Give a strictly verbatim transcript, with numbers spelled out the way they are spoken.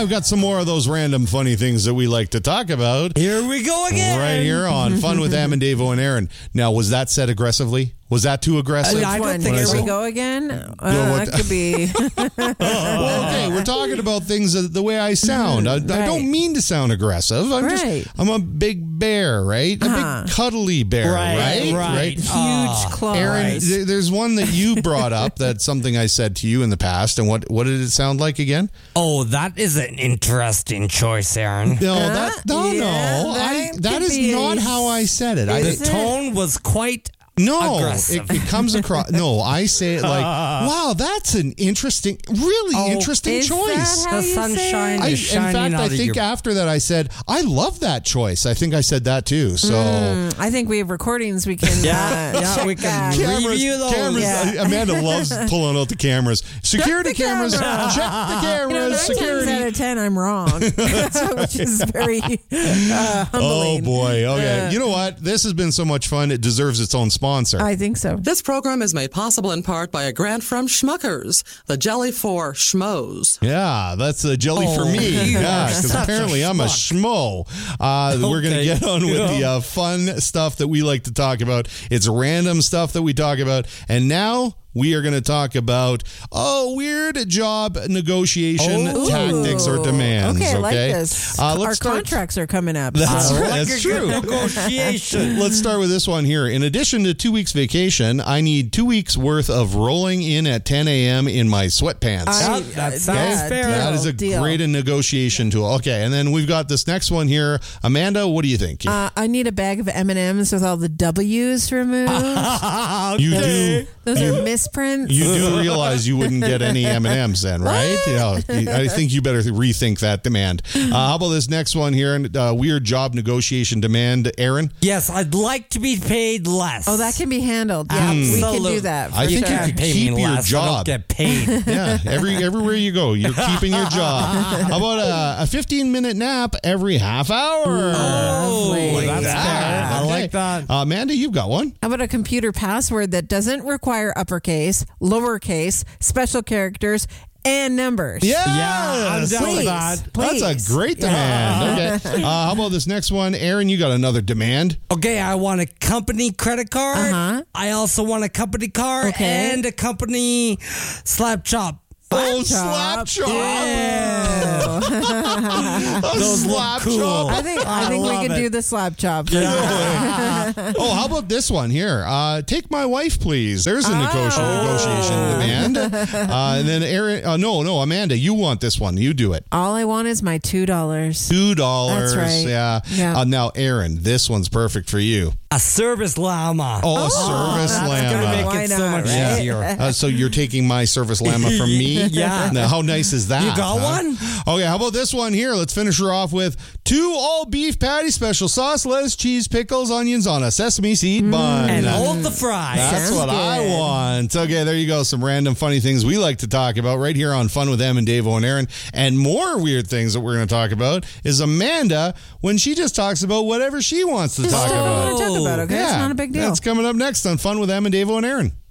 I've got some more of those random funny things that we like to talk about. Here we go again. Right here on Fun with Am and Davo and Aaron. Now, was that said aggressively? Was that too aggressive? I don't think here we go again. Uh, that could be. Well, okay, we're talking about things the way I sound. I, right. I don't mean to sound aggressive. I'm right. just, I'm a big bear, right? A uh-huh. big cuddly bear, right? Right. right? right. Huge Uh, claws. Aaron, there's one that you brought up. That's something I said to you in the past. And what, what did it sound like again? Oh, that is an interesting choice, Aaron. No, that, no, yeah, no. that I, that could is be- not how I said it. I, The Is it? tone was quite No, aggressive. it, it comes across. No, I say it like, wow, that's an interesting, really Oh, interesting Is choice. that how The you say sunshine it? I, in is shining fact, out I of think your- after that I said, I love that choice. I think I said that too. So Mm, I think we have recordings we can. Yeah, uh, yeah, check we can that. re- Review those. cameras. Yeah. Amanda loves pulling out the cameras. Security the cameras. camera. Check the cameras. You know, nine times Security. out of ten, I'm wrong, which is very uh, Oh humbling. boy. Okay. Uh, You know what? This has been so much fun. It deserves its own sponsor. I think so. This program is made possible in part by a grant from Schmuckers, the jelly for schmoes. Yeah, that's a jelly for Oh, me. you Yeah, are because such a apparently I'm a schmo. Uh, We're going to Okay. get on with the uh, fun stuff that we like to talk about. It's random stuff that we talk about. And now we are going to talk about, oh, weird job negotiation Oh. tactics or demands. Okay, I like okay? this. Uh, Our let's start- contracts are coming up. That's Uh, right. like That's a good true. negotiation. Let's start with this one here. In addition to two weeks vacation, I need two weeks worth of rolling in at ten a.m. in my sweatpants. I- That- that uh, sounds yeah, fair. deal, That is a deal. great negotiation tool. Okay, and then we've got this next one here. Amanda, what do you think? Uh, I need a bag of M and M's with all the W's removed. you do Those are misprints. you do realize you wouldn't get any M and M's then, right? Yeah, I think you better rethink that demand. Uh, how about this next one here? Uh, weird job negotiation demand, Aaron? Yes, I'd like to be paid less. Oh, that can be handled. Yeah, we can Absolutely. do that. For I think sure. you could pay keep me your less. I job. don't get paid. Yeah, every everywhere you go, you're keeping your job. How about a, a fifteen minute nap every half hour? Oh, Lovely. that's Yeah, fair. I okay. like that. Uh, Amanda, you've got one. How about a computer password that doesn't require uppercase, lowercase, special characters, and numbers? Yes. Yeah, I'm down with Please. that. Please. That's a great demand. Okay. Uh, how about this next one? Aaron, you got another demand. Okay, I want a company credit card. Uh-huh. I also want a company car Okay. and a company slap chop. Oh, slap chop. Yeah. A Those look slap cool. chop. I think I, I think we love could it. do the slap chop. Oh, how about this one here? Uh, take my wife, please. There's a negoti- Oh. negotiation demand. Uh, and then Aaron, uh, no, no, Amanda, you want this one. You do it. All I want is my two dollars. Two dollars. That's right. Yeah. Yeah. Uh, now, Aaron, this one's perfect for you. A service llama. Oh, a service That's llama. gonna make Why it so not, much right? easier. Uh, so you're taking my service llama from me? Yeah. Now, how nice is that? You got huh? one? Okay, how about this one here? Let's finish her off with two all beef patty, special sauce, lettuce, cheese, pickles, onions on a sesame seed bun. And hold the fries. That's Sounds what I good. want. Okay, there you go. Some random funny things we like to talk about right here on Fun with Em and Davo and Aaron. And more weird things that we're going to talk about is Amanda when she just talks about whatever she wants to talk Just about. talk about it, okay? It's not a big deal. That's coming up next on Fun with Em and Davo and Aaron.